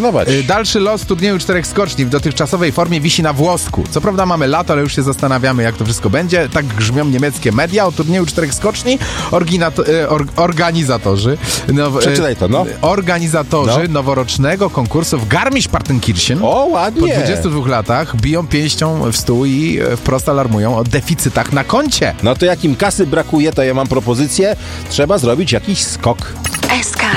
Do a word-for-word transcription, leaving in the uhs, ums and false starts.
relacjonować. Dalszy los turnieju czterech skoczni w dotychczasowej formie wisi na włosku. Co prawda mamy lato, ale już się zastanawiamy, jak to wszystko będzie. Tak grzmią niemieckie media o turnieju czterech skoczni. Orginato- or- organizatorzy now- Przeczytaj to, no. Organizatorzy No. noworocznego konkursu w Garmisch-Partenkirchen O, po ładnie. dwudziestu dwóch latach biją pięścią w stół i e, wprost alarmują o deficytach na koncie. No to jak im kasy brakuje, to ja mam propozycję. Trzeba zrobić jakiś skok. S K